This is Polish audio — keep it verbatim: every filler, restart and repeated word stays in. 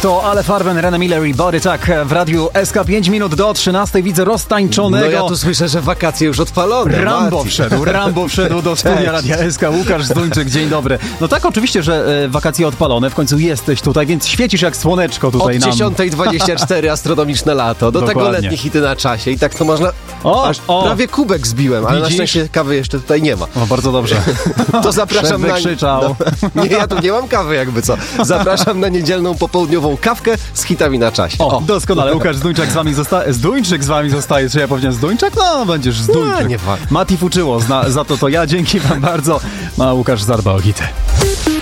To Ale Farben, René Miller i Body Tak w radiu S K. pięć minut do trzynastej. Widzę roztańczonego. No ja tu słyszę, że wakacje już odpalone. Rambo Martin. wszedł, Rambo wszedł do studia Radia S K. Łukasz Zduńczyk, dzień dobry. No tak, oczywiście, że e, wakacje odpalone, w końcu jesteś tutaj, więc świecisz jak słoneczko tutaj Od nam. dziesiątej dwadzieścia cztery astronomiczne lato, do Dokładnie. tego letnie hity na czasie i tak to można... O, Aż o. prawie kubek zbiłem, ale Widzisz? na szczęście kawy jeszcze tutaj nie ma. O, bardzo dobrze. To zapraszam na... Wykrzyczał. No, nie, ja tu nie mam kawy jakby co. Zapraszam na niedzielną popołudniową kawkę z hitami na czasie. O, O. doskonale. Łukasz Zduńczyk z wami zostaje. Zduńczyk z wami zostaje. Czy ja powiedziałem Zduńczyk? No, będziesz Zduńczyk. Nie, nie wa- Mati fuczyło, zna, za to to ja. Dzięki wam bardzo. No, a Łukasz zadba o hity.